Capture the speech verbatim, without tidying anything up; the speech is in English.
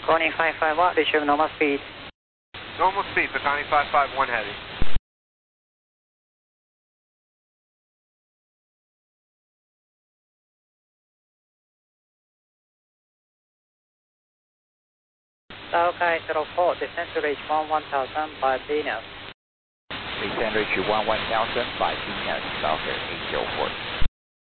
Connie five five one, retrieve normal speed. Normal speed for Connie five five one heavy. Sky zero four, descend to reach one one thousand by Venus. Descend reach one one thousand by Venus, Southern eight zero four.